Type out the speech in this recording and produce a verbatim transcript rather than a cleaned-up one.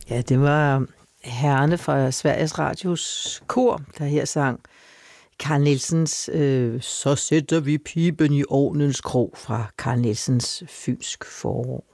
Ja, det var herrerne fra Sveriges Radios kor, der her sang Carl Nielsens øh, Så sætter vi piben i ovnens krog fra Carl Nielsens Fynsk forår.